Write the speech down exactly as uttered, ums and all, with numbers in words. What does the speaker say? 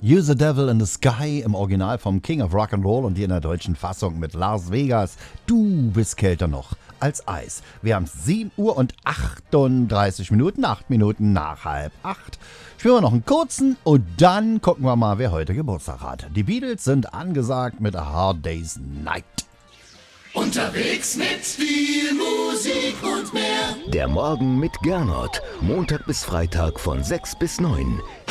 You the Devil in the Sky im Original vom King of Rock'n'Roll und hier in der deutschen Fassung mit Las Vegas. Du bist kälter noch als Eis. Wir haben sieben Uhr und achtunddreißig Minuten, acht Minuten nach halb acht. Spielen wir noch einen kurzen und dann gucken wir mal, wer heute Geburtstag hat. Die Beatles sind angesagt mit A Hard Day's Night. Unterwegs mit viel Musik und mehr. Der Morgen mit Gernot. Montag bis Freitag von sechs bis neun.